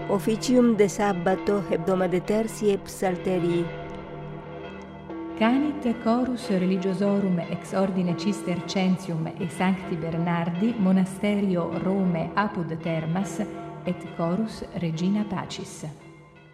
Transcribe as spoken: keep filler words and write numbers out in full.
Officium de sabbato hebdomade tertii et psalterii. Canit chorus religiosorum ex ordine Cistercentium e Sancti Bernardi monasterio Rome apud Termas et chorus Regina Pacis.